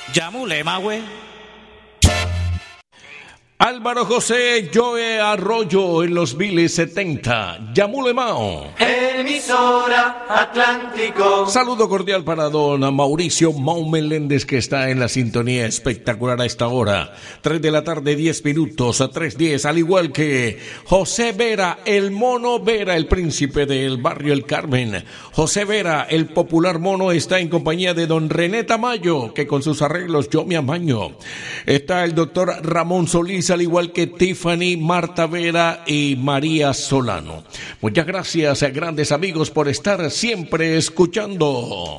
Yamulema, güey. Álvaro José Joe Arroyo en los Viles 70. Yamulemao. Emisora Atlántico. Saludo cordial para don Mauricio Mau Meléndez, que está en la sintonía espectacular a esta hora. 3 de la tarde, 10 minutos, a 3:10, al igual que José Vera, el mono Vera, el príncipe del barrio El Carmen. José Vera, el popular mono, está en compañía de don René Tamayo, que con sus arreglos yo me amaño. Está el doctor Ramón Solís, al igual que Tiffany, Marta Vera y María Solano. Muchas gracias, grandes amigos, por estar siempre escuchando.